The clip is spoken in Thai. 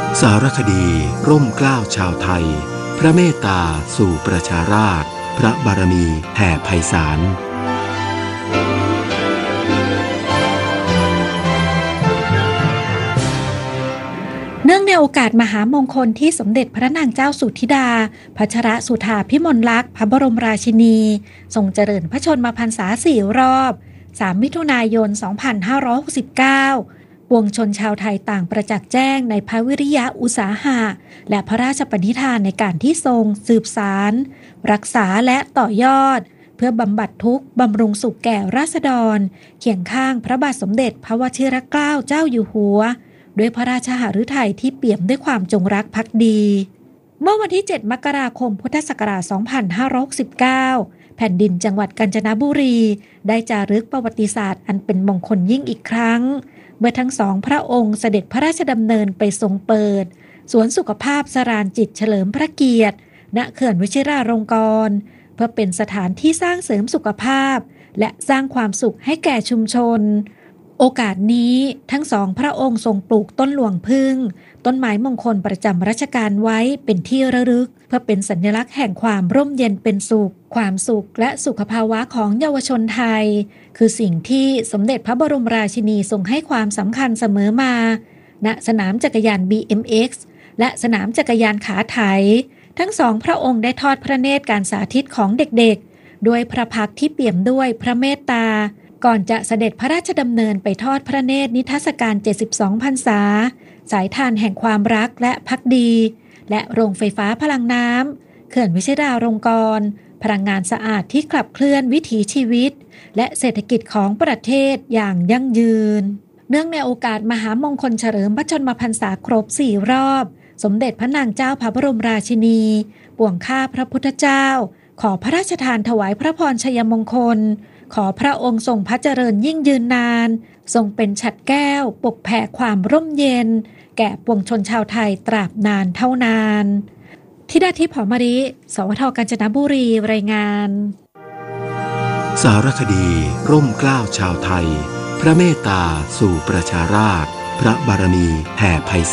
สารคดีร่มเกล้าชาวไทยพระเมตตาสู่ประชาราษฎร์พระบารมีแผ่ไพศาลเนื่องในโอกาสมหามงคลที่สมเด็จพระนางเจ้าสุธิดาพัชรสุธาพิมลลักษณ์พระบรมราชินีทรงเจริญพระชนมพรรษา4 รอบ3 มิถุนายน 2569ปวงชนชาวไทยต่างประจักษ์แจ้งในพระวิริยะอุตสาหะและพระราชปณิธานในการที่ทรงสืบสานรักษาและต่อยอดเพื่อบำบัดทุกข์บำรุงสุขแก่ราษฎรเคียงข้างพระบาทสมเด็จพระวชิรเกล้าเจ้าอยู่หัวด้วยพระราชหฤทัยที่เปี่ยมด้วยความจงรักภักดีเมื่อวันที่7 มกราคมพุทธศักราช 2569แผ่นดินจังหวัดกาญจนบุรีได้จารึกประวัติศาสตร์อันเป็นมงคลยิ่งอีกครั้งเมื่อทั้งสองพระองค์เสด็จพระราชดำเนินไปทรงเปิดสวนสุขภาพสราญจิตเฉลิมพระเกียรติณเขื่อนวชิราลงกรณ์เพื่อเป็นสถานที่สร้างเสริมสุขภาพและสร้างความสุขให้แก่ชุมชนโอกาสนี้ทั้งสองพระองค์ทรงปลูกต้นหลวงพึ่งต้นไม้มงคลประจำรัชกาลไว้เป็นที่ระลึกเพื่อเป็นสัญลักษณ์แห่งความร่มเย็นเป็นสุขความสุขและสุขภาวะของเยาวชนไทยคือสิ่งที่สมเด็จพระบรมราชินีทรงให้ความสำคัญเสมอมาณสนามจักรยาน BMX และสนามจักรยานขาไถทั้งสองพระองค์ได้ทอดพระเนตรการสาธิตของเด็กๆด้วยพระพักตร์ที่เปี่ยมด้วยพระเมตตาก่อนจะเสด็จพระราชดำเนินไปทอดพระเนตรนิทรรศการ72 พรรษาสายทานแห่งความรักและภักดีและโรงไฟฟ้าพลังน้ำเขื่อนวชิราลงกรณ์พลังงานสะอาดที่ขับเคลื่อนวิถีชีวิตและเศรษฐกิจของประเทศอย่างยั่งยืนเนื่องในโอกาสมหามงคลเฉลิมพระชนมพรรษาครบ4 รอบสมเด็จพระนางเจ้าพระบรมราชินีปวงข้าพระพุทธเจ้าขอพระราชทานถวายพระพรชัยมงคลขอพระองค์ทรงพระเจริญยิ่งยืนนานทรงเป็นฉัตรแก้วปกแผ่ความร่มเย็นแก่ปวงชนชาวไทยตราบนานเท่านานธิดาทิพย์ หอมมะลิ สวท.กาญจนบุรีรายงานสารคดีร่มเกล้าชาวไทยพระเมตตาสู่ประชาราษฎร์พระบารมีแผ่ไพศาล